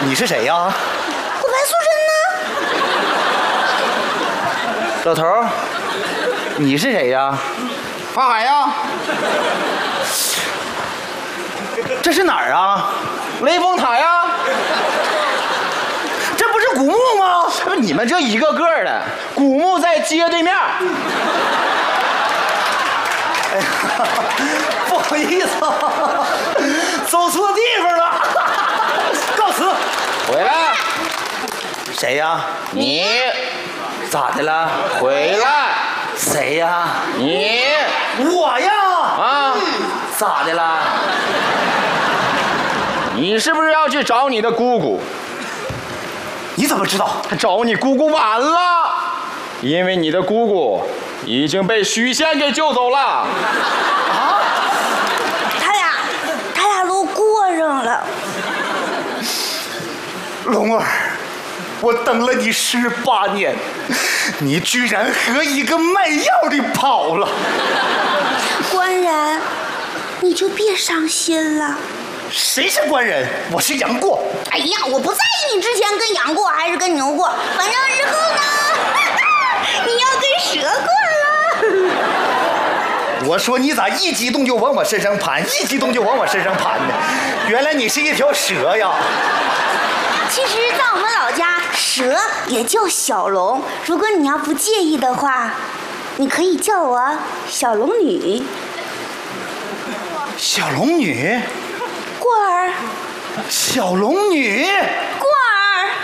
你是谁呀？ 我白素贞呢？ 老头儿，你是谁呀？ 法海呀， 这是哪儿啊？ 雷峰塔呀， 这不是古墓吗？ 你们这一个个的，古墓在街对面。 哎呀，不好意思啊，走错地方了，告辞。 回来， 谁呀？ 你咋的了？ 回来， 谁呀？ 你我呀！ 啊， 咋的了？ 你是不是要去找你的姑姑？ 你怎么知道？ 找你姑姑晚了，因为你的姑姑已经被许仙给救走了。 啊？ 他俩都过上了。 龙儿，我等了你18年，你居然和一个卖药的跑了。 官人，你就别伤心了。 谁是官人？我是杨过。 哎呀，我不在意你之前跟杨过还是跟牛过，反正日后呢，你要跟蛇过了。 我说你咋一激动就往我身上盘，一激动就往我身上盘呢？原来你是一条蛇呀！ 其实，在我们老家，蛇也叫小龙。如果你要不介意的话，你可以叫我小龙女。 小龙女， 过儿， 小龙女。